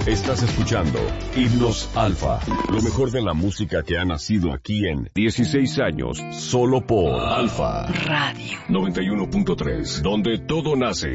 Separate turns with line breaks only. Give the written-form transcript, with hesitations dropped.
Estás escuchando Himnos Alfa, lo mejor de la música que ha nacido aquí en 16 años, solo por Alfa
Radio
91.3, donde todo nace.